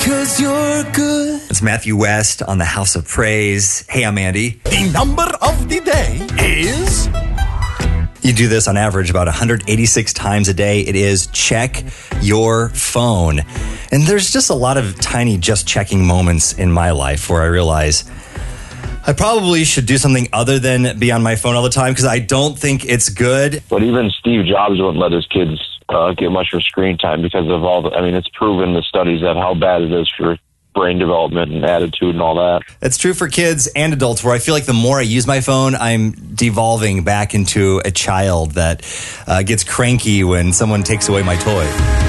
'cause you're good. It's Matthew West on the House of Praise. Hey, I'm Andy. The number of the day is... You do this on average about 186 times a day. It is check your phone. And there's just a lot of tiny just checking moments in my life where I realize I probably should do something other than be on my phone all the time because I don't think it's good. But even Steve Jobs wouldn't let his kids get much for screen time because of all the, I mean, it's proven the studies of how bad it is for brain development and attitude and all that. It's true for kids and adults where I feel like the more I use my phone, I'm devolving back into a child that gets cranky when someone takes away my toy.